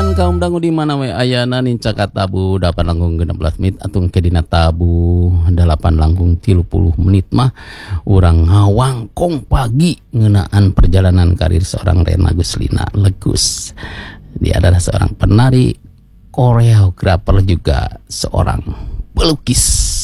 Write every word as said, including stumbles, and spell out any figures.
sareng kaum dangu di mana we ayana nincaka tabu delapan langkung enam belas menit atung kedina tabu delapan langkung tilu puluh menit mah urang ngawangkong pagi ngeunaan perjalanan karir seorang Rena Guslina Legus. Dia adalah seorang penari, koreografer juga seorang pelukis.